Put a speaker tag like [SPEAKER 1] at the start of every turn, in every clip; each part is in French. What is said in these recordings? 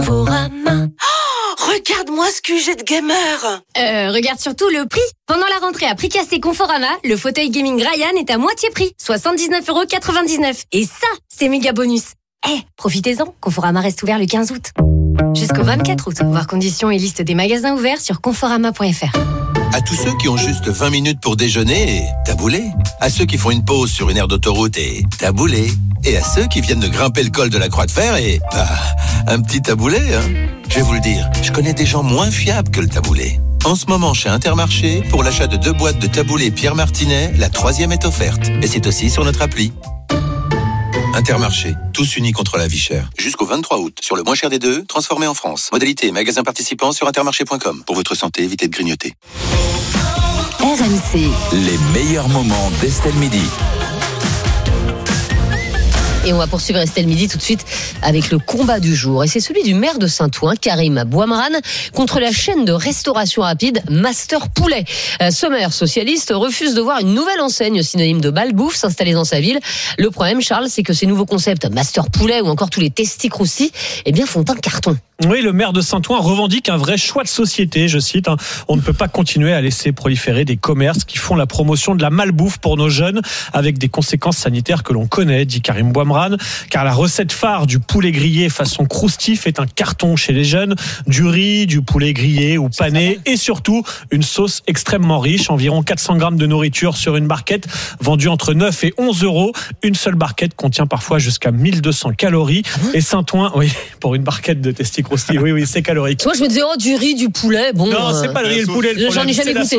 [SPEAKER 1] Conforama. Regarde-moi ce QG de gamer.
[SPEAKER 2] Regarde surtout le prix. Pendant la rentrée à prix cassé Conforama, le fauteuil gaming Ryan est à moitié prix, 79,99€. Et ça, c'est méga bonus. Profitez-en, Conforama reste ouvert le 15 août. Jusqu'au 24 août. Voir conditions et liste des magasins ouverts sur conforama.fr.
[SPEAKER 3] À tous ceux qui ont juste 20 minutes pour déjeuner et taboulé. À ceux qui font une pause sur une aire d'autoroute et taboulé. Et à ceux qui viennent de grimper le col de la Croix de Fer et... un petit taboulé, hein. Je vais vous le dire, je connais des gens moins fiables que le taboulé. En ce moment, chez Intermarché, pour l'achat de 2 boîtes de taboulé Pierre Martinet, la 3e est offerte. Et c'est aussi sur notre appli. Intermarché, tous unis contre la vie chère. Jusqu'au 23 août, sur le moins cher des deux, transformé en France. Modalité, magasin participant sur intermarché.com. Pour votre santé, évitez de grignoter.
[SPEAKER 4] RMC.
[SPEAKER 5] Les meilleurs moments d'Estelle Midi.
[SPEAKER 4] Et on va poursuivre Estelle Midi tout de suite avec le combat du jour. Et c'est celui du maire de Saint-Ouen, Karim Bouamran, contre la chaîne de restauration rapide Master Poulet. Ce maire socialiste refuse de voir une nouvelle enseigne synonyme de balbouffe s'installer dans sa ville. Le problème, Charles, c'est que ces nouveaux concepts Master Poulet ou encore tous les Testi Crousty, font un carton.
[SPEAKER 6] Oui, le maire de Saint-Ouen revendique un vrai choix de société, je cite. On ne peut pas continuer à laisser proliférer des commerces qui font la promotion de la malbouffe pour nos jeunes avec des conséquences sanitaires que l'on connaît, dit Karim Bouamran, car la recette phare du poulet grillé façon crousty fait un carton chez les jeunes. Du riz, du poulet grillé ou pané et surtout une sauce extrêmement riche, environ 400 grammes de nourriture sur une barquette vendue entre 9 et 11 euros. Une seule barquette contient parfois jusqu'à 1200 calories. Et Saint-Ouen, oui, pour une barquette de Testi Crousty, oui, c'est calorique.
[SPEAKER 4] Moi, je me disais, du riz, du poulet, bon.
[SPEAKER 6] Non, c'est pas le riz et le poulet.
[SPEAKER 4] J'en ai jamais goûté.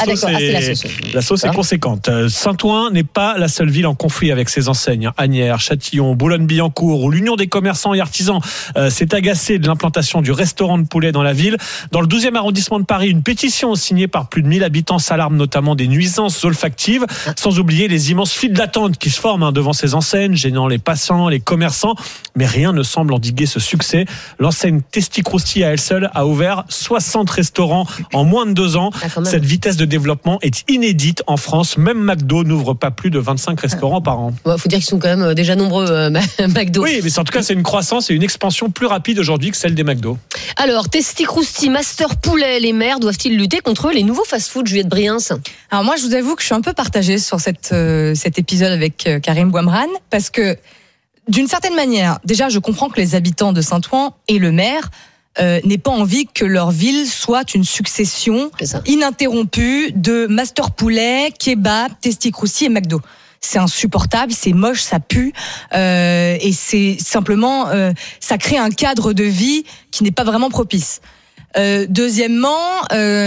[SPEAKER 6] La sauce est conséquente. Saint-Ouen n'est pas la seule ville en conflit avec ses enseignes. Asnières, Châtillon, Boulogne-Billancourt, où l'Union des commerçants et artisans s'est agacée de l'implantation du restaurant de poulet dans la ville. Dans le 12e arrondissement de Paris, une pétition signée par plus de 1000 habitants s'alarme notamment des nuisances olfactives, sans oublier les immenses files d'attente qui se forment devant ces enseignes, gênant les passants, les commerçants. Mais rien ne semble endiguer ce succès. L'enseigne Testi Crousty à elle seule a ouvert 60 restaurants en moins de 2 ans. Cette vitesse de développement est inédite en France. Même McDo n'ouvre pas plus de 25 restaurants par an.
[SPEAKER 4] Faut dire qu'ils sont quand même déjà nombreux, McDo.
[SPEAKER 6] Oui, mais en tout cas, c'est une croissance et une expansion plus rapide aujourd'hui que celle des McDo.
[SPEAKER 4] Alors, Testi Crousty, Master Poulet, les maires doivent-ils lutter contre les nouveaux fast-food, Juliette Briens?
[SPEAKER 7] Alors moi, je vous avoue que je suis un peu partagée sur cet épisode avec Karim Bouamran, parce que d'une certaine manière, déjà, je comprends que les habitants de Saint-Ouen et le maire n'aient pas envie que leur ville soit une succession ininterrompue de Master Poulet, Kebab, Testi Crousty et McDo. C'est insupportable, c'est moche, ça pue, et c'est simplement, ça crée un cadre de vie qui n'est pas vraiment propice. Deuxièmement,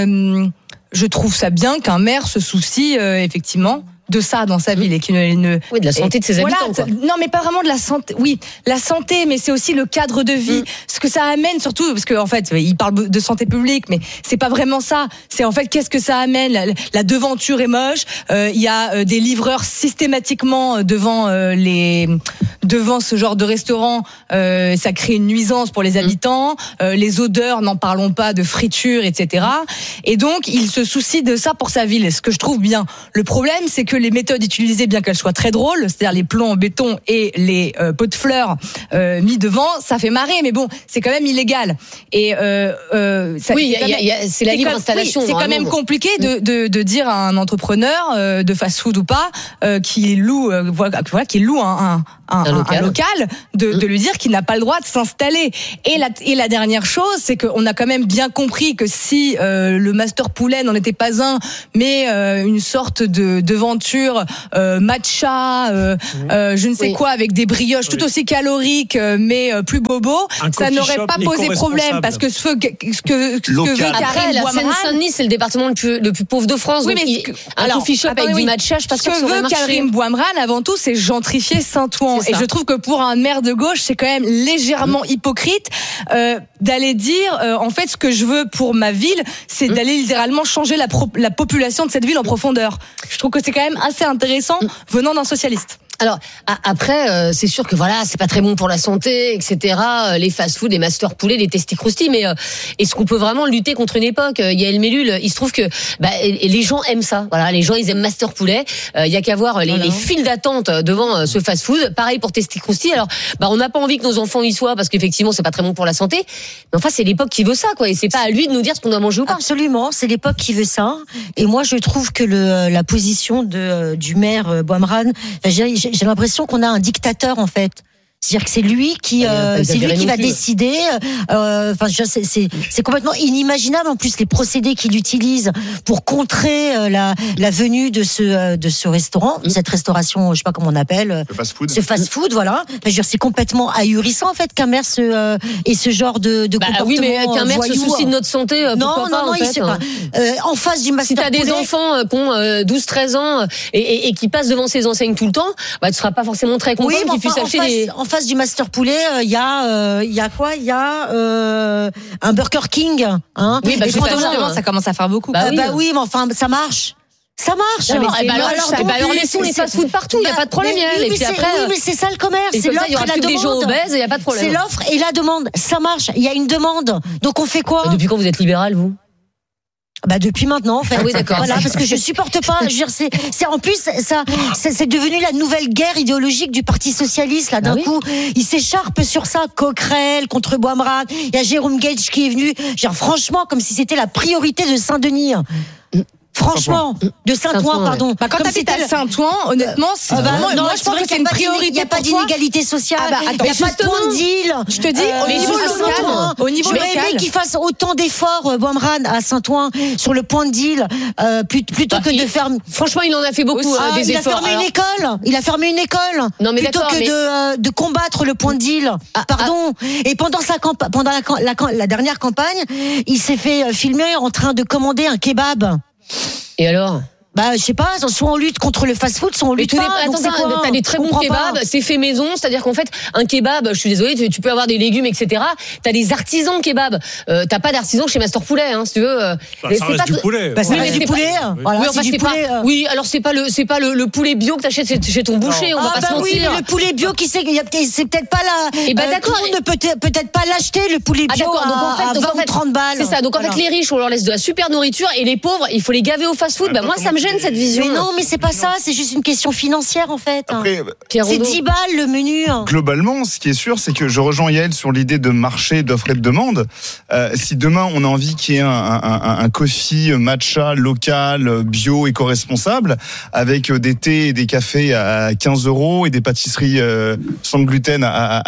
[SPEAKER 7] je trouve ça bien qu'un maire se soucie effectivement de ça dans sa ville et qu'il ne
[SPEAKER 4] oui, de la santé de ses habitants. Quoi.
[SPEAKER 7] Non, mais pas vraiment de la santé. Oui, la santé, mais c'est aussi le cadre de vie. Ce que ça amène, surtout parce qu'en fait, il parle de santé publique, mais c'est pas vraiment ça. C'est en fait qu'est-ce que ça amène. La devanture est moche. Il y a des livreurs systématiquement devant ce genre de restaurant. Ça crée une nuisance pour les habitants. Les odeurs, n'en parlons pas, de friture, etc. Et donc, il se soucie de ça pour sa ville. Ce que je trouve bien. Le problème, c'est que les méthodes utilisées, bien qu'elles soient très drôles, c'est-à-dire les plombs en béton et les pots de fleurs mis devant, ça fait marrer, mais bon, c'est quand même illégal. Et
[SPEAKER 4] c'est la libre installation.
[SPEAKER 7] Oui, c'est quand même compliqué de dire à un entrepreneur de fast-food ou pas qui loue un local, de lui dire qu'il n'a pas le droit de s'installer. Et la dernière chose, c'est qu'on a quand même bien compris que si le Master Poulet n'en était pas un, mais une sorte de devanture matcha, je ne sais quoi, avec des brioches tout aussi caloriques, mais plus bobo, ça n'aurait pas posé problème, parce que ce que veut
[SPEAKER 4] Après, la Seine-Saint-Denis, c'est le département le plus pauvre de France.
[SPEAKER 7] Oui,
[SPEAKER 4] donc un coffee shop avec du matcha, je pense que
[SPEAKER 7] ce que veut Karim Bouamran, avant tout, c'est gentrifier Saint-Ouen. Et je trouve que pour un maire de gauche, c'est quand même légèrement hypocrite d'aller dire, en fait, ce que je veux pour ma ville, c'est d'aller littéralement changer la population de cette ville en profondeur. Je trouve que c'est quand même assez intéressant venant d'un socialiste.
[SPEAKER 4] Alors après, c'est sûr que voilà, c'est pas très bon pour la santé, etc. Les fast-food, les master poulets, les testicrousti, mais est-ce qu'on peut vraiment lutter contre une époque? Yael Mellul, il se trouve que les gens aiment ça. Voilà, les gens ils aiment master poulet. Il y a qu'à voir les files d'attente devant ce fast-food. Pareil pour testicrousti. Alors, on n'a pas envie que nos enfants y soient parce qu'effectivement c'est pas très bon pour la santé. Mais enfin, c'est l'époque qui veut ça, quoi. Et c'est pas à lui de nous dire ce qu'on doit manger ou pas.
[SPEAKER 8] Absolument, c'est l'époque qui veut ça. Et moi, je trouve que la position du maire Boimran, j'ai l'impression qu'on a un dictateur en fait. C'est-à-dire que c'est lui qui va décider. C'est complètement inimaginable en plus les procédés qu'il utilise pour contrer la venue de ce restaurant, cette restauration, je sais pas comment on appelle, ce fast-food, voilà. Je veux dire, c'est complètement ahurissant en fait qu'un maire ait ce genre de comportement.
[SPEAKER 4] Oui, mais qu'un maire se soucie de notre santé, pourquoi pas,
[SPEAKER 8] non, il sait pas. En face du master
[SPEAKER 4] poulet. Si t'as des enfants qui ont 12-13 ans et qui passent devant ces enseignes tout le temps, tu seras pas forcément très content qu'ils puissent acheter des.
[SPEAKER 8] En face du master poulet, il y a quoi? Il y a un Burger King, hein.
[SPEAKER 7] Oui, justement, ça commence à faire beaucoup.
[SPEAKER 8] Oui, mais enfin, ça marche. Ça marche.
[SPEAKER 4] Alors laissons les fast-food partout, il y a pas de problème.
[SPEAKER 8] Oui, mais c'est ça le commerce, c'est l'offre et la demande.
[SPEAKER 4] Des gens obèses, il y a pas de problème.
[SPEAKER 8] C'est l'offre et la demande, ça marche. Il y a une demande, donc on fait quoi?
[SPEAKER 4] Depuis quand vous êtes libéral, vous?
[SPEAKER 8] Depuis maintenant, en fait.
[SPEAKER 4] Ah oui, d'accord.
[SPEAKER 8] Voilà, parce que je supporte pas. Je veux dire, c'est en plus c'est devenu la nouvelle guerre idéologique du Parti socialiste. Là, d'un coup, il s'écharpe sur ça. Coquerel contre Boimran. Il y a Jérôme Gage qui est venu. Genre, franchement, comme si c'était la priorité de Saint-Denis. Franchement, de Saint-Ouen, pardon.
[SPEAKER 7] Quand t'habites à Saint-Ouen, honnêtement, moi je pense que c'est une priorité.
[SPEAKER 8] Il n'y a pas d'inégalité sociale. Il n'y a pas de point de deal.
[SPEAKER 7] Je te dis, au niveau local.
[SPEAKER 8] J'aurais aimé qu'il fasse autant d'efforts, Boimran, à Saint-Ouen, sur le point de deal, plutôt que de faire.
[SPEAKER 4] Franchement, il en a fait beaucoup, des efforts.
[SPEAKER 8] Il a fermé une école.
[SPEAKER 4] Non, mais
[SPEAKER 8] plutôt que de combattre le point de deal. Pardon. Et pendant la dernière campagne, il s'est fait filmer en train de commander un kebab.
[SPEAKER 4] Et alors?
[SPEAKER 8] Je sais pas, soit on lutte contre le fast-food, soit on lutte pas.
[SPEAKER 4] T'as des très bons kebabs, c'est fait maison, c'est-à-dire qu'en fait, un kebab, je suis désolée, tu peux avoir des légumes, etc. T'as des artisans kebab. T'as pas d'artisans chez Master Poulet, hein, si tu veux.
[SPEAKER 6] Ça reste du poulet.
[SPEAKER 8] Ça reste du poulet. Voilà, c'est du poulet.
[SPEAKER 4] Oui, alors c'est pas le poulet bio que t'achètes chez ton boucher, on va pas se mentir.
[SPEAKER 8] Oui, mais le poulet bio c'est peut-être pas là.
[SPEAKER 4] Et d'accord.
[SPEAKER 8] Tout le monde ne peut-être pas l'acheter, le poulet bio à 20 ou 30 balles.
[SPEAKER 4] C'est ça. Donc en fait, les riches, on leur laisse de la super nourriture et les pauvres, il faut les gaver au fast-food. Moi, ça me gêne cette vision.
[SPEAKER 8] Mais non, mais c'est pas ça, c'est juste une question financière en fait. Après, c'est 10 balles le menu.
[SPEAKER 9] Globalement, ce qui est sûr, c'est que je rejoins Yael sur l'idée de marché, d'offre et de demande. Si demain on a envie qu'il y ait un coffee matcha local, bio, éco-responsable, avec des thés et des cafés à 15 € et des pâtisseries sans gluten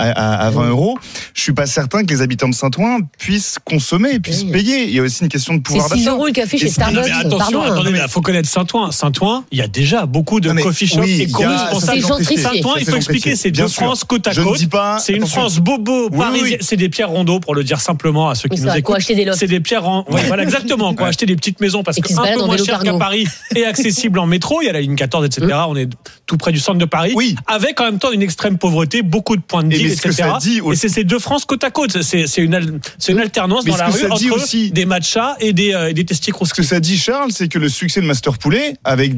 [SPEAKER 9] à 20 €, je suis pas certain que les habitants de Saint-Ouen puissent consommer et puissent payer. Il y a aussi une question de pouvoir d'achat.
[SPEAKER 4] C'est 6 € le café chez Starbucks.
[SPEAKER 6] Mais attention, attendez, il faut connaître Saint-Ouen. Saint-Ouen, il y a déjà beaucoup de coffee shops éco-responsables. Saint-Ouen, il faut expliquer, c'est deux France côte à côte. C'est une France bobo parisienne. C'est des pierres rondeaux, pour le dire simplement à ceux qui nous écoutent. C'est des pierres rondeaux. Voilà, exactement. Quoi, acheter des petites maisons parce que un peu moins cher qu'à Paris et accessible en métro. Il y a la ligne 14, etc. On est tout près du centre de Paris. Avec en même temps une extrême pauvreté, beaucoup de points de deal, etc. Et c'est ces deux France côte à côte. C'est une alternance dans la rue entre des matchas et des testicles.
[SPEAKER 9] Ce que ça dit, Charles, c'est que le succès de Master Poulet, avec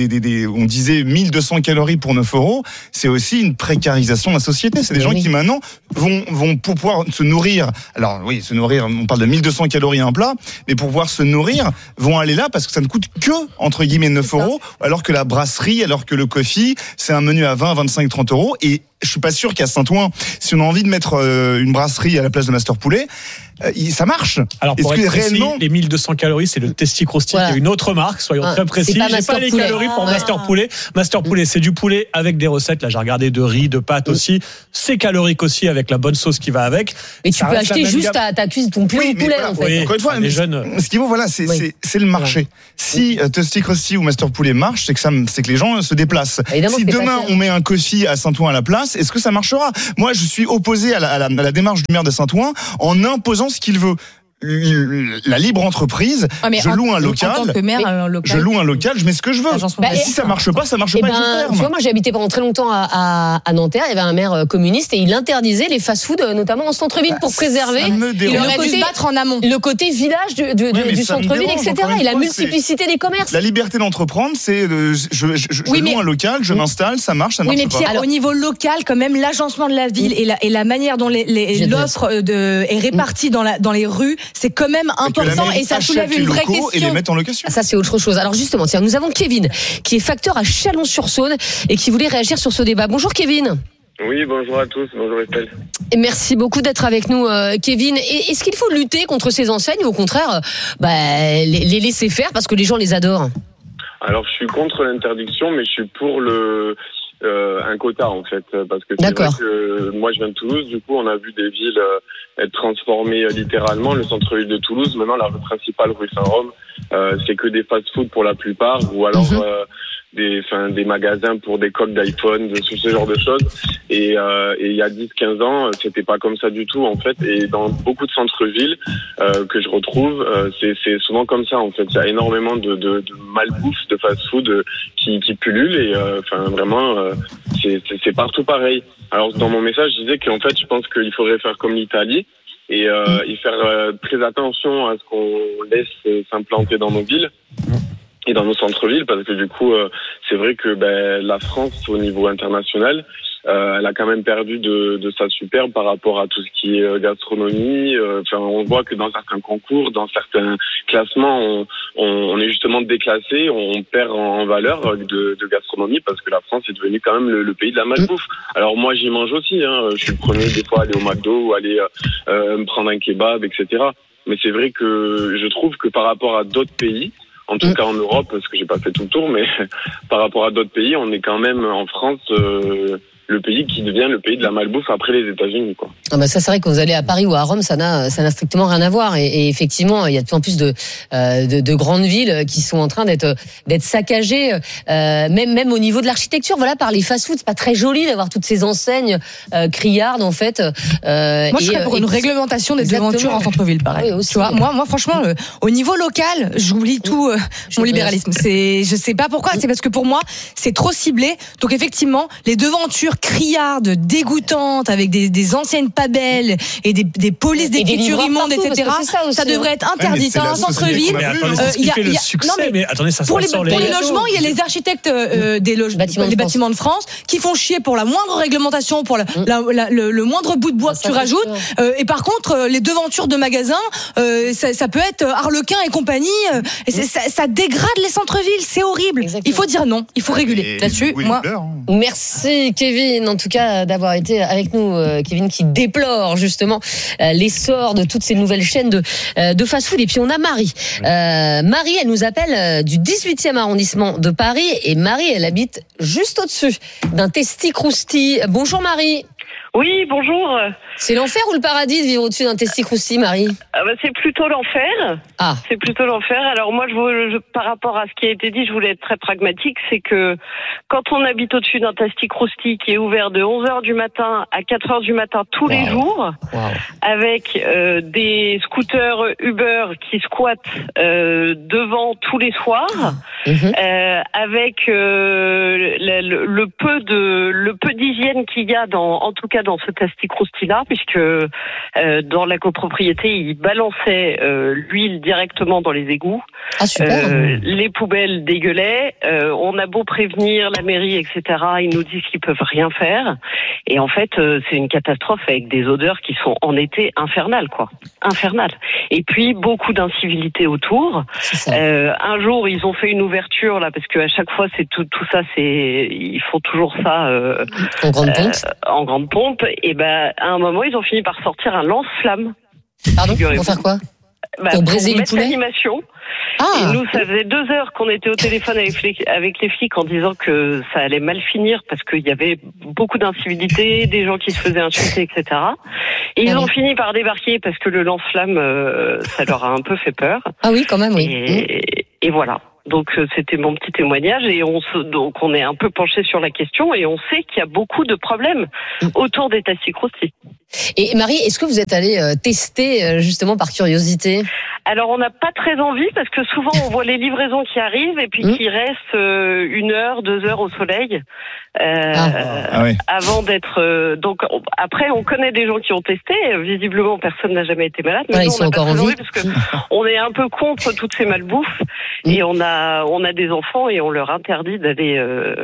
[SPEAKER 9] on disait 1200 calories pour 9 €, c'est aussi une précarisation de la société. C'est des gens qui maintenant vont pour pouvoir se nourrir. Alors oui, se nourrir, on parle de 1200 calories un plat, mais pour pouvoir se nourrir, vont aller là parce que ça ne coûte que, entre guillemets, 9 €, alors que la brasserie, alors que le coffee, c'est un menu à 20, 25, 30 €. Et je suis pas sûr qu'à Saint-Ouen, si on a envie de mettre une brasserie à la place de Master Poulet, ça marche.
[SPEAKER 6] Alors pour être précis, les 1200 calories, c'est le testicrousti, qui est une autre marque, soyons très précis. J'ai pas les calories pour Master Poulet. Master Poulet, c'est du poulet avec des recettes. Là, j'ai regardé de riz, de pâtes aussi. C'est calorique aussi avec la bonne sauce qui va avec.
[SPEAKER 4] Mais tu peux acheter juste ta cuisse, ton poulet en fait.
[SPEAKER 9] Encore une fois, ce qu'il faut, c'est le marché. Si testicrousti ou Master Poulet marche, c'est que les gens se déplacent. Si demain on met un coffee à Saint-Ouen à la place, est-ce que ça marchera? Moi, je suis opposé à la démarche du maire de Saint-Ouen en imposant ce qu'il veut. la libre entreprise, je loue un local,
[SPEAKER 7] en tant que maire,
[SPEAKER 9] je loue un local, je mets ce que je veux. Et si ça marche pas, ça marche pas.
[SPEAKER 4] Tu vois, moi j'ai habité pendant très longtemps à Nanterre, il y avait un maire communiste et il interdisait les fast-food, notamment en centre-ville, pour préserver
[SPEAKER 7] il aurait dû se battre en amont.
[SPEAKER 4] Le côté village du centre-ville, etc. Et la multiplicité des commerces.
[SPEAKER 9] La liberté d'entreprendre, c'est je loue un local, je m'installe, ça marche, ça marche pas.
[SPEAKER 7] Oui, mais Pierre, au niveau local, quand même, l'agencement de la ville et la manière dont l'offre est répartie dans les rues, c'est quand même important et ça soulève une vraie question.
[SPEAKER 9] Et les mettre en location.
[SPEAKER 4] Ça, c'est autre chose. Alors justement, tiens, nous avons Kevin, qui est facteur à Chalon-sur-Saône et qui voulait réagir sur ce débat. Bonjour Kevin.
[SPEAKER 10] Oui, bonjour à tous, bonjour Estelle.
[SPEAKER 4] Et merci beaucoup d'être avec nous, Kevin. Et est-ce qu'il faut lutter contre ces enseignes ou au contraire, les laisser faire parce que les gens les adorent?
[SPEAKER 10] Alors, je suis contre l'interdiction, mais je suis pour un quota en fait, parce que c'est vrai que moi je viens de Toulouse, du coup on a vu des villes être transformées littéralement. Le centre-ville de Toulouse, maintenant la rue principale, rue Saint-Rome, c'est que des fast-food pour la plupart, ou alors des magasins pour des coques d'iPhone, ce genre de choses. Et il y a 10-15 ans, c'était pas comme ça du tout en fait. Et dans beaucoup de centres-villes que je retrouve, c'est souvent comme ça en fait. Il y a énormément de malbouffe, de fast-food qui pullulent et vraiment c'est partout pareil. Alors dans mon message, je disais qu'en fait, je pense qu'il faudrait faire comme l'Italie et faire très attention à ce qu'on laisse s'implanter dans nos villes et dans nos centres-villes, parce que du coup, c'est vrai que la France, au niveau international, elle a quand même perdu de sa superbe par rapport à tout ce qui est gastronomie. On voit que dans certains concours, dans certains classements, on est justement déclassé, on perd en valeur de gastronomie, parce que la France est devenue quand même le pays de la malbouffe. Alors moi, j'y mange aussi. Je suis le premier des fois à aller au McDo ou aller me prendre un kebab, etc. Mais c'est vrai que je trouve que par rapport à d'autres pays, en tout cas en Europe, parce que j'ai pas fait tout le tour, mais par rapport à d'autres pays, on est quand même en France le pays qui devient le pays de la malbouffe après les États-Unis, quoi.
[SPEAKER 4] Ah bah ça, c'est vrai que vous allez à Paris ou à Rome, ça n'a strictement rien à voir. Et effectivement, il y a de plus en plus de grandes villes qui sont en train d'être saccagées, même au niveau de l'architecture. Voilà, par les fast-foods, c'est pas très joli d'avoir toutes ces enseignes criardes en fait.
[SPEAKER 7] Moi, je serais pour une réglementation des devantures en centre-ville, pareil.
[SPEAKER 4] Oui,
[SPEAKER 7] tu vois, moi, franchement, au niveau local, j'oublie tout mon libéralisme. Je sais pas pourquoi. C'est parce que pour moi, c'est trop ciblé. Donc effectivement, les devantures criardes, dégoûtantes, avec des anciennes pas belles et des polices d'écriture immonde, etc. Ça devrait être interdit dans un centre-ville.
[SPEAKER 6] Il y a le succès, mais attendez, ça
[SPEAKER 7] pour les logements, il y a les architectes des bâtiments de France qui font chier pour la moindre réglementation, pour le moindre bout de bois que tu rajoutes. Et par contre, les devantures de magasins, ça peut être Harlequin et compagnie. Ça dégrade les centres-villes, c'est horrible. Exactement. Il faut dire non, il faut réguler là-dessus.
[SPEAKER 4] Merci Kevin, en tout cas, d'avoir été avec nous. Kevin qui déplore justement l'essor de toutes ces nouvelles chaînes de fast-food. Et puis on a Marie. Marie, elle nous appelle du 18e arrondissement de Paris. Et Marie, elle habite juste au-dessus d'un testi-crousti. Bonjour Marie.
[SPEAKER 11] Oui, bonjour.
[SPEAKER 4] C'est l'enfer ou le paradis de vivre au-dessus d'un testi-crousti, Marie?
[SPEAKER 11] C'est plutôt l'enfer.
[SPEAKER 4] Ah.
[SPEAKER 11] C'est plutôt l'enfer. Alors moi, par rapport à ce qui a été dit, je voulais être très pragmatique. C'est que quand on habite au-dessus d'un testi-crousti qui est ouvert de 11h du matin à 4h du matin tous les jours, avec des scooters Uber qui squattent devant tous les soirs, avec le peu d'hygiène qu'il y a en tout cas dans ce testi-crousti-là, puisque dans la copropriété, il balançait l'huile directement dans les égouts.
[SPEAKER 4] Ah, super.
[SPEAKER 11] Les poubelles dégueulaient. On a beau prévenir la mairie, etc., ils nous disent qu'ils peuvent rien faire. Et en fait, c'est une catastrophe avec des odeurs qui sont en été infernales, quoi. Infernales. Et puis, beaucoup d'incivilité autour. Un jour, ils ont fait une ouverture, là, parce qu'à chaque fois, c'est tout ça, ils font toujours ça en grande pompe. Et à un moment, ils ont fini par sortir un lance-flamme.
[SPEAKER 4] Pardon, pour faire quoi? Pour briser les poulets.
[SPEAKER 11] L'animation. Et nous, ça faisait 2 heures qu'on était au téléphone avec les flics en disant que ça allait mal finir parce qu'il y avait beaucoup d'incivilité, des gens qui se faisaient insulter, etc. Et ils ont fini par débarquer parce que le lance-flamme, ça leur a un peu fait peur.
[SPEAKER 4] Ah oui, quand même, oui.
[SPEAKER 11] Et voilà. Donc c'était mon petit témoignage et donc on est un peu penché sur la question et on sait qu'il y a beaucoup de problèmes autour des Tasty Crousty.
[SPEAKER 4] Et Marie, est-ce que vous êtes allée tester justement par curiosité ?
[SPEAKER 11] Alors on n'a pas très envie parce que souvent on voit les livraisons qui arrivent et puis qui restent 1 heure, 2 heures au soleil avant d'être. Donc après on connaît des gens qui ont testé. Visiblement personne n'a jamais été malade. Mais
[SPEAKER 4] ils sont encore en vie
[SPEAKER 11] parce que on est un peu contre toutes ces malbouffes et on a des enfants et on leur interdit d'aller.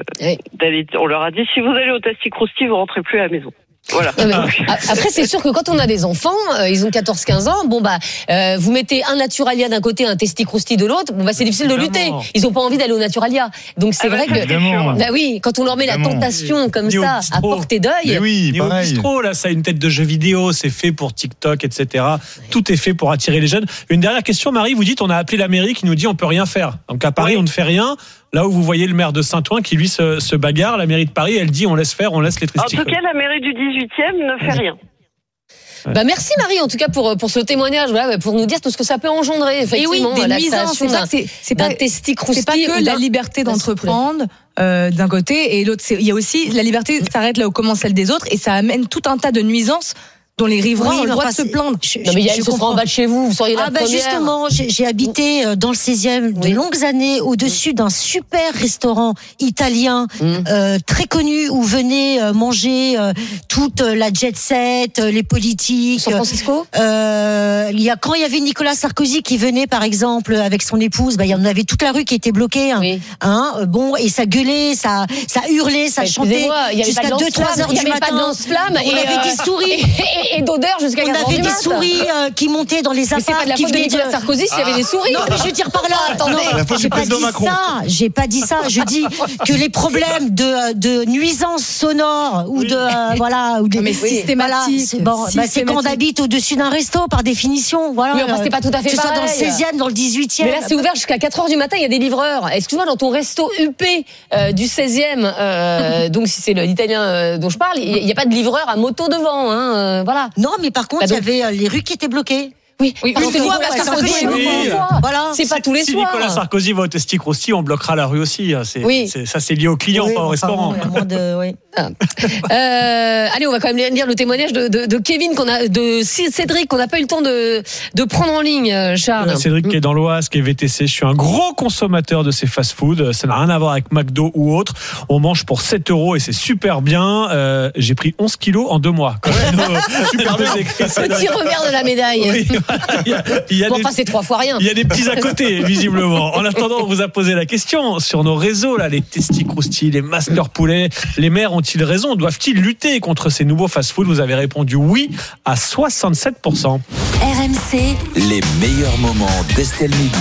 [SPEAKER 11] On leur a dit si vous allez au Tasty Crousty vous rentrez plus à la maison. Voilà.
[SPEAKER 4] Après, c'est sûr que quand on a des enfants, ils ont 14-15 ans, vous mettez un Naturalia d'un côté, un Tasty Crousty de l'autre, c'est difficile de lutter. Ils ont pas envie d'aller au Naturalia. Donc c'est vrai que, oui, quand on leur met la tentation comme ça, à portée d'œil.
[SPEAKER 6] Oui, au bistrot, là, ça a une tête de jeu vidéo, c'est fait pour TikTok, etc. Tout est fait pour attirer les jeunes. Une dernière question, Marie, vous dites, on a appelé la mairie qui nous dit on peut rien faire. Donc à Paris, on ne fait rien. Là où vous voyez le maire de Saint-Ouen qui lui se bagarre, la mairie de Paris, elle dit on laisse faire, on laisse les testicles.
[SPEAKER 11] En tout cas, la mairie du 18e ne fait rien.
[SPEAKER 4] Merci Marie en tout cas pour ce témoignage, pour nous dire tout ce que ça peut engendrer effectivement.
[SPEAKER 7] Et oui, des nuisances, c'est pas
[SPEAKER 4] Tasty Crousty.
[SPEAKER 7] C'est pas que la liberté d'entreprendre d'un côté et l'autre, il y a aussi la liberté s'arrête là où commence celle des autres et ça amène tout un tas de nuisances dont les riverains ont le droit de se plaindre.
[SPEAKER 4] Non mais il se fera en bas de chez vous seriez la première.
[SPEAKER 8] Justement, j'ai habité dans le 16e de longues années au-dessus d'un super restaurant italien très connu où venaient manger toute la jet set, les politiques.
[SPEAKER 4] San Francisco.
[SPEAKER 8] Quand il y avait Nicolas Sarkozy qui venait par exemple avec son épouse, il y en avait toute la rue qui était bloquée. Et ça gueulait, ça hurlait, ça chantait jusqu'à 2-3 heures du matin.
[SPEAKER 4] Il n'y avait pas de lance-flamme.
[SPEAKER 8] On avait des souris.
[SPEAKER 4] Et d'odeur jusqu'à 4 heures du matin.
[SPEAKER 8] On avait des souris qui montaient dans les apparts.
[SPEAKER 4] C'est pas de la faute de Nicolas Sarkozy s'il y avait des souris.
[SPEAKER 8] Non, mais je veux dire par là. Attendez, j'ai pas dit ça. Je dis que les problèmes de nuisances sonores ou de
[SPEAKER 7] mais systématique.
[SPEAKER 8] C'est quand on habite au-dessus d'un resto par définition. Voilà.
[SPEAKER 4] Oui, c'est pas tout à fait pareil.
[SPEAKER 8] Que ce soit dans le 16e, dans le 18e.
[SPEAKER 4] Mais là, c'est ouvert jusqu'à 4 heures du matin. Il y a des livreurs. Excuse-moi, dans ton resto UP du 16e, donc si c'est l'italien dont je parle, il n'y a pas de livreur à moto devant. Voilà.
[SPEAKER 8] Non, mais par contre, il y avait les rues qui étaient bloquées.
[SPEAKER 4] Oui, parce que Nicolas Sarkozy, c'est pas tous les soirs.
[SPEAKER 6] Si Nicolas Sarkozy va au Tasty Crousty, on bloquera la rue aussi. Ça, c'est lié au client, pas au restaurant.
[SPEAKER 4] Allez, on va quand même lire le témoignage de Kevin, de Cédric, qu'on n'a pas eu le temps de prendre en ligne, Charles.
[SPEAKER 6] Cédric qui est dans l'Oise, qui est VTC. Je suis un gros consommateur de ces fast-food. Ça n'a rien à voir avec McDo ou autre. On mange pour 7 € et c'est super bien. J'ai pris 11 kilos en 2 mois.
[SPEAKER 4] Petit revers de la médaille.
[SPEAKER 6] Oui.
[SPEAKER 4] C'est 3 fois rien.
[SPEAKER 6] Il y a des petits à côté, visiblement. En attendant, on vous a posé la question sur nos réseaux, là, les Tasty Crousty, les Master Poulet. Les maires ont-ils raison? Doivent-ils lutter contre ces nouveaux fast-food? Vous avez répondu oui à 67%.
[SPEAKER 12] RMC,
[SPEAKER 5] les meilleurs moments d'Estelle Midi.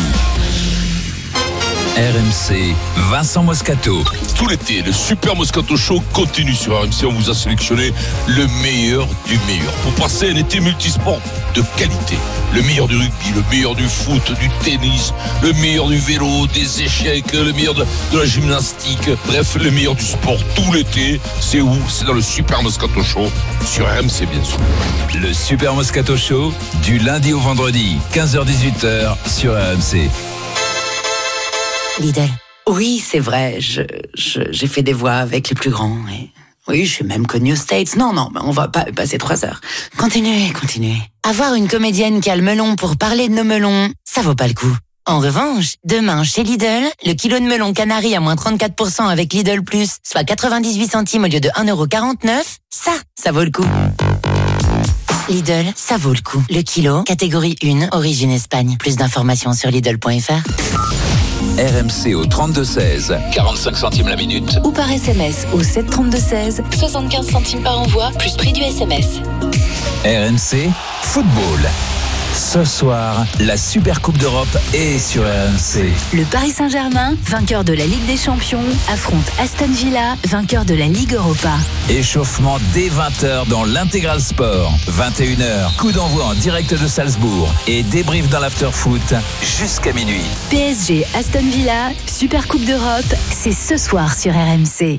[SPEAKER 5] RMC, Vincent Moscato.
[SPEAKER 13] Tout l'été, le Super Moscato Show continue sur RMC. On vous a sélectionné le meilleur du meilleur pour passer un été multisport de qualité. Le meilleur du rugby, le meilleur du foot, du tennis, le meilleur du vélo, des échecs, le meilleur de la gymnastique. Bref, le meilleur du sport tout l'été. C'est où? C'est dans le Super Moscato Show sur RMC, bien sûr.
[SPEAKER 5] Le Super Moscato Show, du lundi au vendredi, 15h-18h sur RMC.
[SPEAKER 1] Lidl. Oui, c'est vrai, j'ai fait des voix avec les plus grands. Et oui, je suis même connue aux States. Non, on va pas passer 3 heures. Continuez. Avoir une comédienne qui a le melon pour parler de nos melons, ça vaut pas le coup. En revanche, demain, chez Lidl, le kilo de melon canari à moins 34% avec Lidl Plus, soit 98 centimes au lieu de 1,49 €, ça vaut le coup. Lidl, ça vaut le coup. Le kilo, catégorie 1, origine Espagne. Plus d'informations sur Lidl.fr.
[SPEAKER 5] RMC au 32-16, 45 centimes la minute.
[SPEAKER 12] Ou par SMS au 732-16, 75 centimes par envoi, plus prix du SMS.
[SPEAKER 5] RMC, football. Ce soir, la Super Coupe d'Europe est sur RMC.
[SPEAKER 12] Le Paris Saint-Germain, vainqueur de la Ligue des Champions, affronte Aston Villa, vainqueur de la Ligue Europa.
[SPEAKER 5] Échauffement dès 20h dans l'Intégral Sport. 21h, coup d'envoi en direct de Salzbourg et débrief dans l'after-foot jusqu'à minuit.
[SPEAKER 12] PSG Aston Villa, Super Coupe d'Europe, c'est ce soir sur RMC.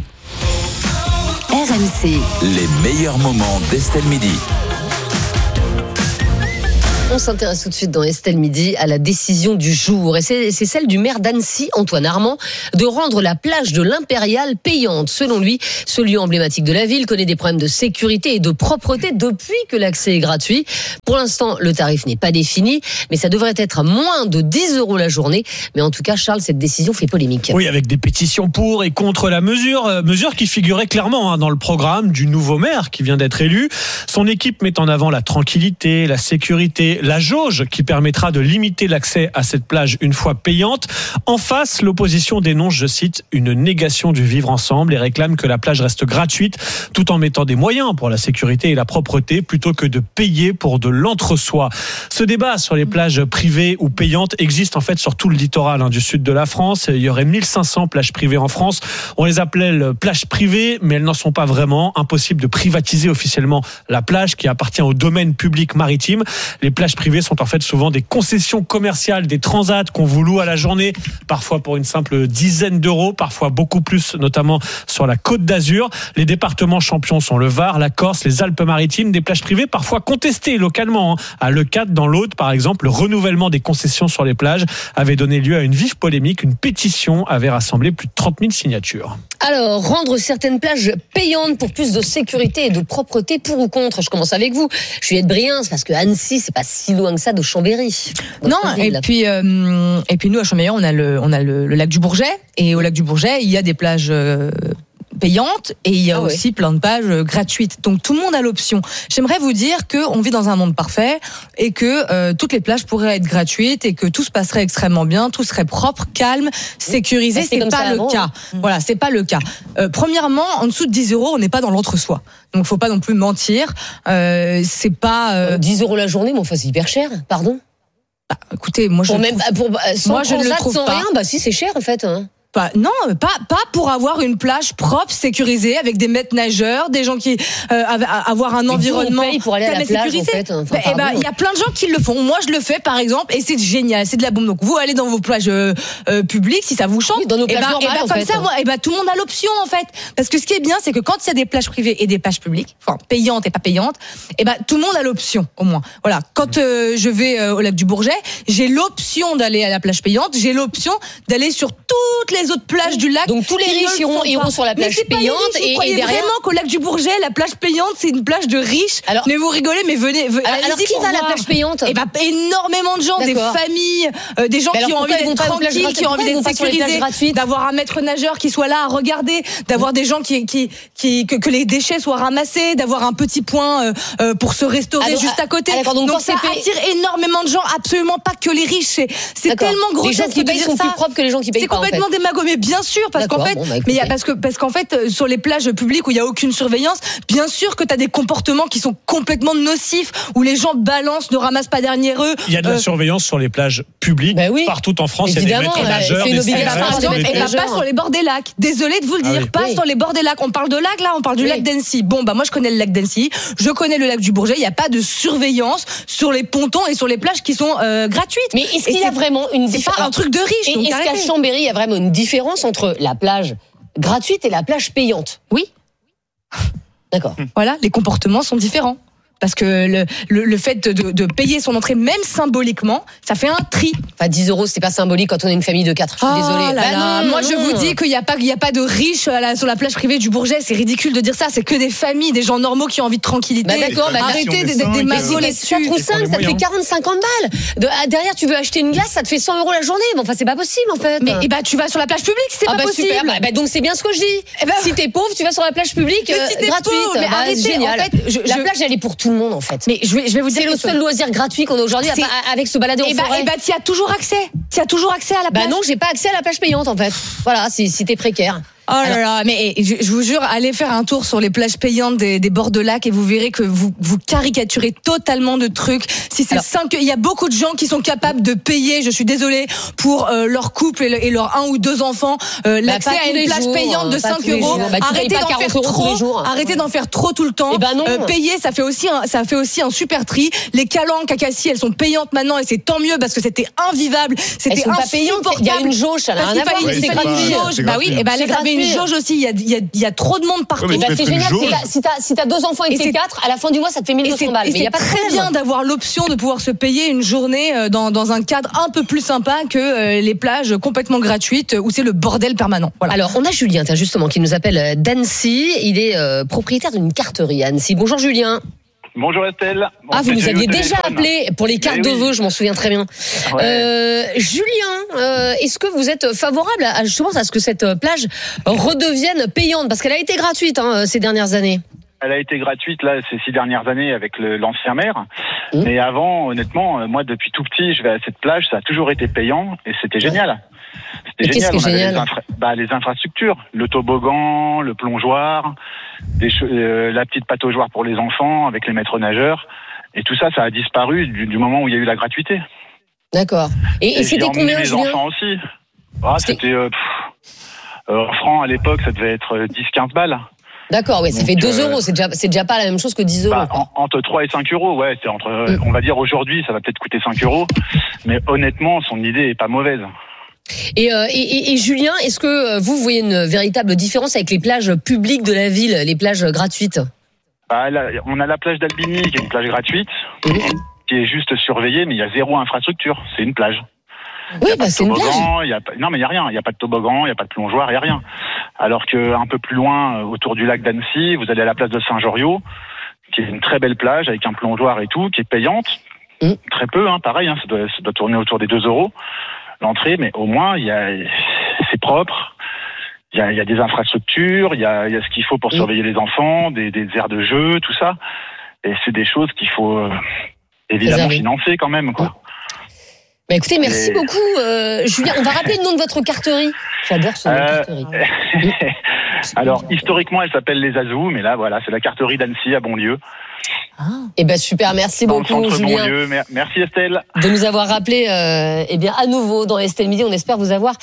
[SPEAKER 12] RMC.
[SPEAKER 5] Les meilleurs moments d'Estelle Midi.
[SPEAKER 4] On s'intéresse tout de suite dans Estelle Midi à la décision du jour. Et c'est celle du maire d'Annecy, Antoine Armand, de rendre la plage de l'Impérial payante. Selon lui, ce lieu emblématique de la ville connaît des problèmes de sécurité et de propreté depuis que l'accès est gratuit. Pour l'instant, le tarif n'est pas défini, mais ça devrait être à moins de 10 € la journée. Mais en tout cas, Charles, cette décision fait polémique.
[SPEAKER 6] Oui, avec des pétitions pour et contre la mesure qui figurait clairement dans le programme du nouveau maire qui vient d'être élu. Son équipe met en avant la tranquillité, la sécurité, la jauge qui permettra de limiter l'accès à cette plage une fois payante. En face, l'opposition dénonce, je cite, une négation du vivre ensemble et réclame que la plage reste gratuite tout en mettant des moyens pour la sécurité et la propreté plutôt que de payer pour de l'entre-soi. Ce débat sur les plages privées ou payantes existe en fait sur tout le littoral du sud de la France. Il y aurait 1500 plages privées en France. On les appelait plages privées, mais elles n'en sont pas vraiment. Impossible de privatiser officiellement la plage qui appartient au domaine public maritime. Les plages privées sont en fait souvent des concessions commerciales, des transats qu'on vous loue à la journée, parfois pour une simple dizaine d'euros, parfois beaucoup plus, notamment sur la Côte d'Azur. Les départements champions sont le Var, la Corse, les Alpes-Maritimes, des plages privées parfois contestées localement. À Leucate, dans l'Aude, par exemple, le renouvellement des concessions sur les plages avait donné lieu à une vive polémique. Une pétition avait rassemblé plus de 30 000 signatures.
[SPEAKER 4] Alors, rendre certaines plages payantes pour plus de sécurité et de propreté, pour ou contre? Je commence avec vous, Juliette Briens, parce que Annecy, c'est pas si loin que ça de Chambéry.
[SPEAKER 7] Non, et puis nous à Chambéry, on a le lac du Bourget, et au lac du Bourget, il y a des plages payantes et il y a aussi plein de plages gratuites. Donc tout le monde a l'option. J'aimerais vous dire qu'on vit dans un monde parfait et que toutes les plages pourraient être gratuites et que tout se passerait extrêmement bien, tout serait propre, calme, sécurisé. C'est pas le cas. Voilà, c'est pas le cas. Premièrement, en dessous de 10 €, on n'est pas dans l'entre-soi. Donc faut pas non plus mentir. C'est pas
[SPEAKER 4] 10 € la journée, mais enfin c'est hyper cher. Pardon.
[SPEAKER 7] Bah, écoutez, moi je
[SPEAKER 4] ne le trouve
[SPEAKER 7] pas.
[SPEAKER 4] Rien, bah si c'est cher en fait.
[SPEAKER 7] Non, pas pour avoir une plage propre, sécurisée, avec des maîtres nageurs, des gens qui avoir un environnement.
[SPEAKER 4] On paye pour aller à la plage, en fait.
[SPEAKER 7] Il y a plein de gens qui le font. Moi, je le fais, par exemple, et c'est génial, c'est de la bombe. Donc, vous allez dans vos plages publiques, si ça vous chante.
[SPEAKER 4] Oui, dans nos plages normales,
[SPEAKER 7] comme ça, tout le monde a l'option, en fait. Parce que ce qui est bien, c'est que quand il y a des plages privées et des plages publiques, enfin payantes et pas payantes, tout le monde a l'option, au moins. Voilà. Quand je vais au lac du Bourget, j'ai l'option d'aller à la plage payante, j'ai l'option d'aller sur toutes les autres plages du lac.
[SPEAKER 4] Donc tous les riches iront sur la plage payante.
[SPEAKER 7] Et derrière, vraiment qu'au lac du Bourget, la plage payante, c'est une plage de riches. Alors, mais vous rigolez, mais venez.
[SPEAKER 4] Alors qui va à la plage payante?
[SPEAKER 7] Énormément de gens, des familles, des gens qui ont envie d'être tranquilles, qui ont envie d'être sécurisés, d'avoir un maître nageur qui soit là à regarder, d'avoir des gens que les déchets soient ramassés, d'avoir un petit point pour se restaurer juste à côté. Donc ça attire énormément de gens, absolument pas que les riches. C'est tellement gros.
[SPEAKER 4] Les gens qui payent sont plus propres que les gens qui payent pas.
[SPEAKER 7] C'est complètement démago, mais bien sûr, parce qu'en fait, parce qu'en fait, sur les plages publiques où il y a aucune surveillance, bien sûr que tu as des comportements qui sont complètement nocifs, où les gens balancent, ne ramassent pas derrière eux.
[SPEAKER 6] Il y a de la surveillance sur les plages publiques partout en France.
[SPEAKER 4] Évidemment,
[SPEAKER 6] il y a des maîtres nageurs, des
[SPEAKER 7] pas sur les bords des lacs. Désolé de vous le dire, pas sur les bords des lacs. On parle de lac là, on parle du lac d'Annecy. Bon, moi je connais le lac d'Annecy, je connais le lac du Bourget. Il n'y a pas de surveillance sur les pontons et sur les plages qui sont gratuites.
[SPEAKER 4] Mais est-ce qu'il y a vraiment une différence?
[SPEAKER 7] C'est pas un truc de riche.
[SPEAKER 4] Et est-ce qu'à Chambéry, il y a vraiment une différence entre la plage gratuite et la plage payante?
[SPEAKER 7] Oui.
[SPEAKER 4] D'accord.
[SPEAKER 7] Voilà, les comportements sont différents. Parce que le fait de payer son entrée, même symboliquement, ça fait un tri.
[SPEAKER 4] Enfin, 10 €, c'est pas symbolique quand on est une famille de 4. Je suis désolée.
[SPEAKER 7] Moi, je vous dis qu'il y a pas de riches sur la plage privée du Bourget. C'est ridicule de dire ça. C'est que des familles, des gens normaux qui ont envie de tranquillité.
[SPEAKER 4] D'accord,
[SPEAKER 7] arrêtez des magos là-dessus.
[SPEAKER 4] 4 ou 5, ça te fait 40-50 balles. Derrière, tu veux acheter une glace, ça te fait 100 € la journée. Bon, enfin, c'est pas possible, en fait.
[SPEAKER 7] Mais tu vas sur la plage publique, c'est pas possible.
[SPEAKER 4] Super. Donc, c'est bien ce que je dis. Si t'es pauvre, tu vas sur la plage publique gratuite.
[SPEAKER 7] Arrêtez,
[SPEAKER 4] génial. La plage, elle est pour tout le monde, en fait.
[SPEAKER 7] Mais je vais vous dire,
[SPEAKER 4] c'est le seul loisir gratuit qu'on a aujourd'hui avec se balader en forêt.
[SPEAKER 7] Tu as toujours accès. Tu as toujours accès à la plage.
[SPEAKER 4] Non, j'ai pas accès à la plage payante en fait. Voilà, si t'es précaire.
[SPEAKER 7] Oh là là, mais je vous jure, allez faire un tour sur les plages payantes des bords de lac et vous verrez que vous caricaturez totalement de trucs. Si c'est 5, il y a beaucoup de gens qui sont capables de payer, je suis désolée, pour leur couple et leurs 1 ou 2 enfants, l'accès à une plage payante de 5 €. Arrêtez d'en faire trop. Arrêtez d'en faire trop tout le temps. Payer, ça fait aussi un super tri. Les calanques à Cassis, elles sont payantes maintenant et c'est tant mieux parce que c'était invivable. C'était
[SPEAKER 4] insupportable. Il y a une jauge, ça n'a rien à voir.
[SPEAKER 7] C'est gratuit. Bah oui, et là, une jauge aussi. Il y a trop de monde partout.
[SPEAKER 4] Ouais, c'est génial. Si t'as 2 enfants et que t'es 4, à la fin du mois, ça te fait 1200 balles. Mais il y a pas
[SPEAKER 7] très bien d'avoir l'option de pouvoir se payer une journée dans un cadre un peu plus sympa que les plages complètement gratuites où c'est le bordel permanent. Voilà.
[SPEAKER 4] Alors, on a Julien, justement, qui nous appelle d'Annecy. Il est propriétaire d'une carterie à Annecy. Bonjour Julien.
[SPEAKER 14] Bonjour Estelle.
[SPEAKER 4] Vous nous aviez déjà appelé pour les cartes de vœux, je m'en souviens très bien. Ouais. Julien, est-ce que vous êtes favorable justement à ce que cette plage redevienne payante? Parce qu'elle a été gratuite ces dernières années.
[SPEAKER 14] Elle a été gratuite là ces 6 dernières années avec l'ancien maire. Mais avant, honnêtement, moi depuis tout petit, je vais à cette plage, ça a toujours été payant et c'était génial. C'était génial.
[SPEAKER 4] Qu'est-ce qui est génial?
[SPEAKER 14] Les infrastructures, le toboggan, le plongeoir, la petite pataugeoire pour les enfants avec les maîtres nageurs. Et tout ça, ça a disparu du moment où il y a eu la gratuité.
[SPEAKER 4] D'accord. Et c'était combien,
[SPEAKER 14] les
[SPEAKER 4] Julien?
[SPEAKER 14] enfants aussi. C'était francs à l'époque, ça devait être 10-15 balles.
[SPEAKER 4] D'accord, oui, ça fait 2 euros. C'est déjà pas la même chose que 10 euros.
[SPEAKER 14] Entre 3 et 5 euros, ouais. C'est on va dire aujourd'hui, ça va peut-être coûter 5 euros. Mais honnêtement, son idée est pas mauvaise.
[SPEAKER 4] Et Julien, est-ce que vous voyez une véritable différence avec les plages publiques de la ville, les plages gratuites?
[SPEAKER 14] On a la plage d'Albigny, qui est une plage gratuite, qui est juste surveillée, mais il y a 0 infrastructure. C'est une plage.
[SPEAKER 4] Oui, c'est une plage.
[SPEAKER 14] Non, mais il y a rien. Il y a pas de toboggan, il y a pas de plongeoir, il y a rien. Alors que un peu plus loin, autour du lac d'Annecy, vous allez à la place de Saint-Joriot, qui est une très belle plage avec un plongeoir et tout, qui est payante. Très peu, pareil. Ça doit tourner autour des 2 euros l'entrée, mais au moins c'est propre. Il y a des infrastructures, il y a ce qu'il faut pour surveiller les enfants, des aires de jeu, tout ça. Et c'est des choses qu'il faut évidemment financer quand même, quoi.
[SPEAKER 4] Écoutez, merci beaucoup, Julien. On va rappeler le nom de votre carterie. J'adore ce nom de carterie.
[SPEAKER 14] Alors, historiquement, elle s'appelle les Azous, mais là, voilà, c'est la carterie d'Annecy à Bonlieu.
[SPEAKER 4] Super, merci beaucoup, Julien.
[SPEAKER 14] Bonlieu. Merci Estelle
[SPEAKER 4] de nous avoir rappelé à nouveau dans Estelle Midi. On espère vous avoir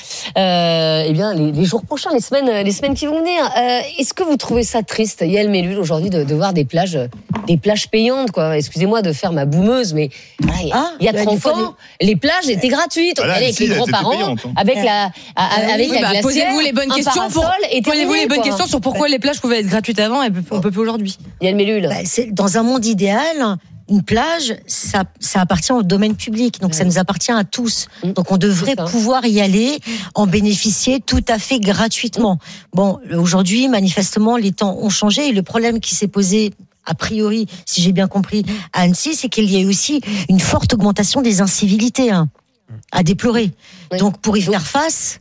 [SPEAKER 4] les jours prochains, les semaines qui vont venir. Est-ce que vous trouvez ça triste, Yael Mellul, aujourd'hui de voir des plages payantes, quoi? Excusez-moi de faire ma boumeuse, mais il y a 30 ans, les plages étaient gratuites. On allait avec les grands-parents, avec la glacière.
[SPEAKER 7] Posez-vous les bonnes questions sur pourquoi les plages pouvaient être gratuites avant et on peut plus aujourd'hui.
[SPEAKER 4] Yael Mellul.
[SPEAKER 8] Dans un monde idéal, une plage, ça appartient au domaine public, donc ça nous appartient à tous. Donc on devrait pouvoir y aller, en bénéficier tout à fait gratuitement. Bon, aujourd'hui, manifestement, les temps ont changé et le problème qui s'est posé, a priori, si j'ai bien compris, à Annecy, c'est qu'il y a eu aussi une forte augmentation des incivilités à déplorer. Donc pour y faire face,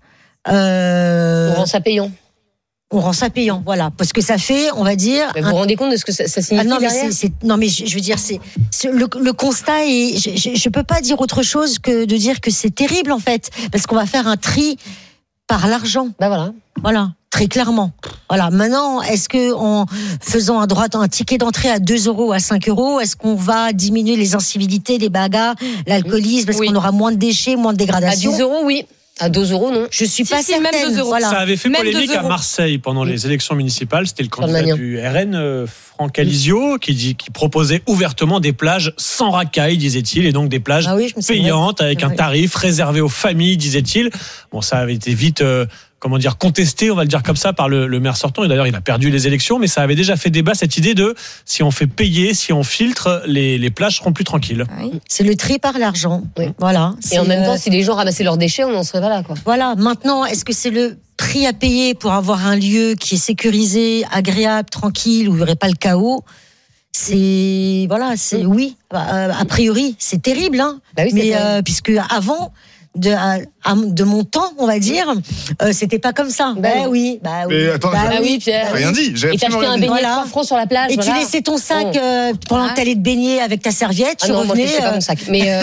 [SPEAKER 4] on rend ça payant.
[SPEAKER 8] On rend ça payant, voilà, parce que ça fait, on va dire.
[SPEAKER 4] Mais vous vous rendez compte de ce que ça signifie derrière ?
[SPEAKER 8] Non, mais je veux dire, le constat est. Je peux pas dire autre chose que de dire que c'est terrible en fait, parce qu'on va faire un tri par l'argent. Voilà, très clairement. Voilà. Maintenant, est-ce que en faisant un ticket d'entrée à 2 euros, à 5 euros, est-ce qu'on va diminuer les incivilités, les bagarres, l'alcoolisme, parce qu'on aura moins de déchets, moins de dégradation?
[SPEAKER 4] À 10 euros, oui. À 2 euros, non.
[SPEAKER 8] Je suis pas certaine.
[SPEAKER 7] Même 2 euros.
[SPEAKER 8] Voilà.
[SPEAKER 6] Ça avait fait polémique à Marseille pendant les élections municipales. C'était le candidat du RN, Franck Alizio, qui proposait ouvertement des plages sans racailles, disait-il, et donc des plages payantes avec un tarif réservé aux familles, disait-il. Bon, ça avait été vite contesté, on va le dire comme ça, par le maire sortant. Et d'ailleurs, il a perdu les élections, mais ça avait déjà fait débat, cette idée de si on fait payer, si on filtre, les plages seront plus tranquilles.
[SPEAKER 8] Oui. C'est le tri par l'argent. Oui. Voilà.
[SPEAKER 4] Et en même temps, si les gens ramassaient leurs déchets, on n'en serait pas là, quoi.
[SPEAKER 8] Voilà. Maintenant, est-ce que c'est le prix à payer pour avoir un lieu qui est sécurisé, agréable, tranquille, où il n'y aurait pas le chaos? Oui. A priori, c'est terrible, mais puisque avant. De mon temps, on va dire, c'était pas comme ça. Oui.
[SPEAKER 9] Mais attends,
[SPEAKER 4] Pierre.
[SPEAKER 9] Rien dit.
[SPEAKER 4] Et t'as acheté un beignet 3 francs sur la plage.
[SPEAKER 8] Et tu laissais ton sac pendant que t'allais te baigner avec ta serviette. Tu revenais.
[SPEAKER 4] Moi, je laissais pas mon sac. Mais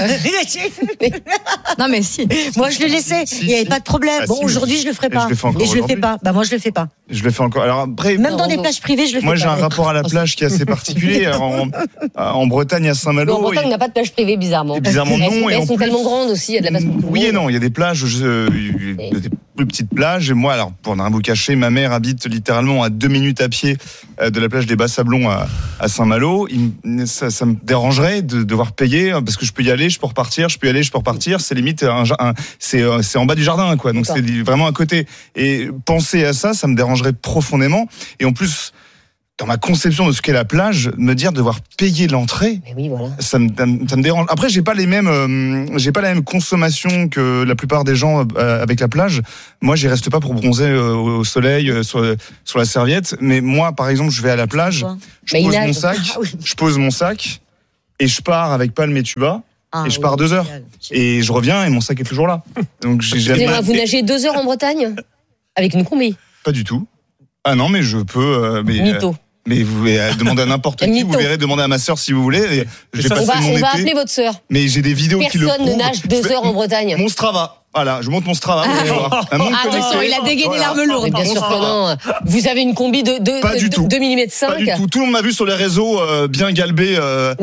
[SPEAKER 8] non, mais si. Moi, je le laissais. Il n'y avait pas de problème. Bon, aujourd'hui, je le ferai pas. Et je le fais pas. Moi, je le fais pas.
[SPEAKER 9] Je le fais encore. Alors après,
[SPEAKER 8] même dans des plages privées, je le fais pas.
[SPEAKER 9] Moi, j'ai un rapport à la plage qui est assez particulier. En Bretagne, à Saint-Malo.
[SPEAKER 4] En Bretagne, on n'a pas de plage privée, bizarrement.
[SPEAKER 9] Bizarrement, non.
[SPEAKER 4] Elles sont tellement grandes aussi. Il y a de la place pour tout le monde.
[SPEAKER 9] Oui et non, il y a des plages, des plus petites plages. Et moi, alors, pour ne rien vous cacher, ma mère habite littéralement à 2 minutes à pied de la plage des Bas-Sablons à Saint-Malo. Ça me dérangerait de devoir payer, parce que je peux y aller, je peux repartir, c'est limite, c'est en bas du jardin, quoi. Donc c'est vraiment à côté. Et penser à ça me dérangerait profondément. Et en plus, dans ma conception de ce qu'est la plage, me dire devoir payer l'entrée, ça me dérange. Après, j'ai pas la même consommation que la plupart des gens avec la plage. Moi, j'y reste pas pour bronzer au soleil sur la serviette. Mais moi, par exemple, je vais à la plage, je pose mon sac et je pars avec palme et tuba. Et je pars 2 heures. Et je reviens et mon sac est toujours là. Donc
[SPEAKER 4] vous nagez 2 heures en Bretagne avec une combi?
[SPEAKER 9] Pas du tout. Ah non, mais je peux.
[SPEAKER 4] Mytho.
[SPEAKER 9] Mais vous pouvez demander à n'importe qui, vous verrez, demander à ma sœur si vous voulez.
[SPEAKER 4] On va appeler votre sœur.
[SPEAKER 9] Mais j'ai des vidéos qui le prouvent.
[SPEAKER 4] Personne ne nage 2 heures en Bretagne.
[SPEAKER 9] Mon Strava. Voilà, je monte mon Strava.
[SPEAKER 7] Attention, il a dégainé l'arme lourde.
[SPEAKER 4] Bien sûr que non. Vous avez une combi de 2 mm 5.
[SPEAKER 9] Pas du tout. Tout le monde m'a vu sur les réseaux bien galbé.
[SPEAKER 4] Il a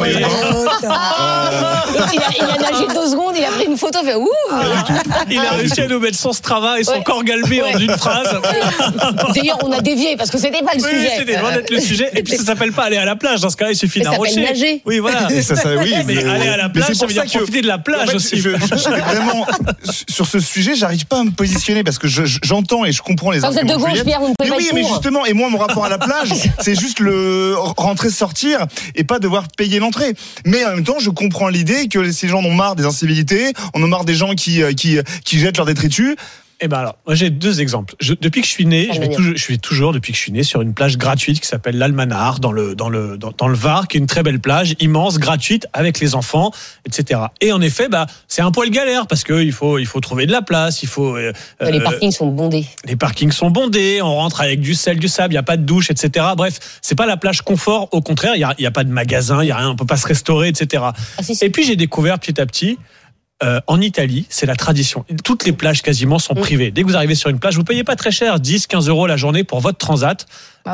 [SPEAKER 4] nagé 2 secondes, il a pris une photo, fait ouh.
[SPEAKER 6] Il a réussi à nous mettre son Strava et son corps galbé en une phrase.
[SPEAKER 4] D'ailleurs, on a dévié parce que c'était pas le sujet.
[SPEAKER 6] C'était loin d'être le sujet. Et puis ça s'appelle pas aller à la plage. Dans ce cas-là, il suffit d'un rocher.
[SPEAKER 4] Ça s'appelle nager.
[SPEAKER 6] Oui, voilà. Mais aller à la plage, ça veut dire profiter de la plage aussi.
[SPEAKER 9] Vraiment. Sur ce sujet, j'arrive pas à me positionner parce que j'entends et je comprends les arguments.
[SPEAKER 4] Vous êtes de gauche, Pierre, vous ne pouvez pas.
[SPEAKER 9] Oui, mais justement, et moi, mon rapport à la plage, c'est juste le rentrer, sortir et pas devoir payer l'entrée. Mais en même temps, je comprends l'idée que ces gens en ont marre des incivilités, en ont marre des gens qui jettent leurs détritus.
[SPEAKER 6] Eh ben alors, moi j'ai 2 exemples. Depuis que je suis né, je vais toujours depuis que je suis né sur une plage gratuite qui s'appelle l'Almanar dans le Var, qui est une très belle plage immense, gratuite avec les enfants, etc. Et en effet, c'est un poil galère parce que il faut trouver de la place,
[SPEAKER 4] les parkings sont bondés.
[SPEAKER 6] Les parkings sont bondés, on rentre avec du sel, du sable, il y a pas de douche, etc. Bref, c'est pas la plage confort. Au contraire, il y a pas de magasin, il y a rien, on peut pas se restaurer, etc. Et puis j'ai découvert petit à petit. En Italie, c'est la tradition. Toutes les plages quasiment sont privées. Dès que vous arrivez sur une plage, vous payez pas très cher, 10, 15 euros la journée pour votre transat.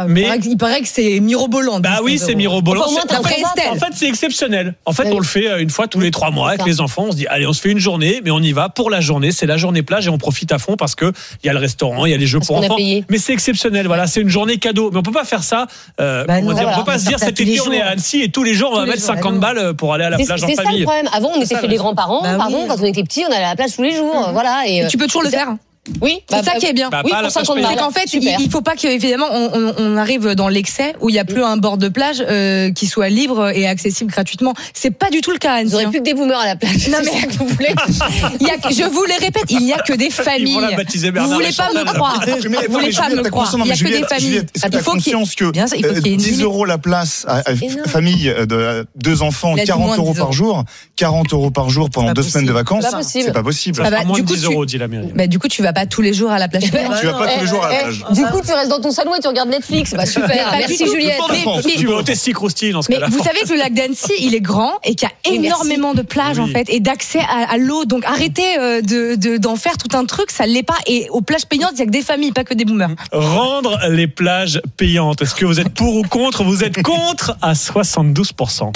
[SPEAKER 7] Il paraît que c'est mirobolant.
[SPEAKER 6] Oui, c'est mirobolant.
[SPEAKER 7] En
[SPEAKER 6] fait, c'est exceptionnel. En fait, on le fait une fois tous les 3 mois avec les enfants. On se dit, allez, on se fait une journée, mais on y va pour la journée. C'est la journée plage et on profite à fond parce que il y a le restaurant, il y a les jeux pour enfants. Mais c'est exceptionnel. Voilà, c'est une journée cadeau. Mais on peut pas faire ça. On peut pas se dire cet été on est à Annecy et tous les jours on va mettre 50 balles pour aller à la plage en famille.
[SPEAKER 4] C'est ça le problème. Avant, on était chez les grands-parents. Pardon, quand on était petits, on allait à la plage tous les jours. Voilà. Et
[SPEAKER 7] tu peux toujours le faire.
[SPEAKER 4] Oui,
[SPEAKER 7] c'est ça qui est bien.
[SPEAKER 4] Oui, pour 50 balles.
[SPEAKER 7] C'est qu'en fait, il faut pas qu'évidemment on arrive dans l'excès où il y a plus un bord de plage qui soit libre et accessible gratuitement. C'est pas du tout le cas, Anne.
[SPEAKER 4] Vous aurez plus que des boomers à la plage.
[SPEAKER 7] Non mais vous voulez. Je vous les répète, il y a que des familles. Vous voulez pas me croire. Vous voulez pas me croire. Il y a que des familles.
[SPEAKER 9] Il faut conscience que 10 euros la place à famille de 2 enfants, 40 euros par jour, 40 euros par jour pendant 2 semaines de vacances, c'est pas possible.
[SPEAKER 6] Moins de 10 euros, dit la mairie.
[SPEAKER 7] Du coup, tu vas pas tous les jours à la plage.
[SPEAKER 9] Tu vas pas tous les jours à la plage.
[SPEAKER 4] Du coup, tu restes dans ton salon et tu regardes Netflix. Super. Merci Juliette.
[SPEAKER 6] Tu vas au Tessie Croustille dans ce cas-là.
[SPEAKER 7] Mais vous savez que le lac d'Annecy, il est grand et qu'il y a énormément de plages en fait et d'accès à l'eau. Donc arrêtez d'en faire tout un truc, ça l'est pas. Et aux plages payantes, il y a que des familles, pas que des boomers.
[SPEAKER 6] Rendre les plages payantes. Est-ce que vous êtes pour ou contre? Vous êtes contre à 72%.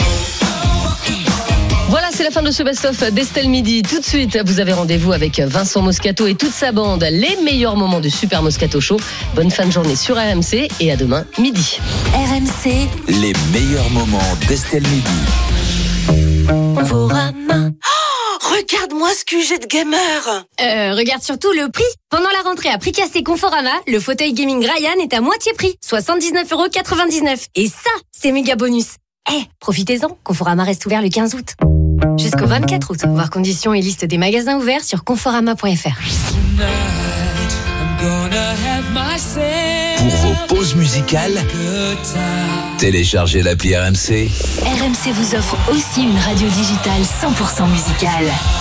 [SPEAKER 4] Voilà, c'est la fin de ce best-of d'Estelle Midi. Tout de suite, vous avez rendez-vous avec Vincent Moscato et toute sa bande. Les meilleurs moments du Super Moscato Show. Bonne fin de journée sur RMC et à demain midi.
[SPEAKER 12] RMC,
[SPEAKER 5] les meilleurs moments d'Estelle Midi.
[SPEAKER 15] Conforama. Oh, regarde-moi ce que j'ai de gamer.
[SPEAKER 2] Regarde surtout le prix. Pendant la rentrée à prix cassé Conforama, le fauteuil gaming Ryan est à moitié prix, 79,99 €. Et ça, c'est méga bonus. Profitez-en, Conforama reste ouvert le 15 août. Jusqu'au 24 août. Voir conditions et liste des magasins ouverts sur conforama.fr.
[SPEAKER 5] Pour vos pauses musicales, téléchargez l'appli RMC.
[SPEAKER 12] RMC vous offre aussi une radio digitale 100% musicale.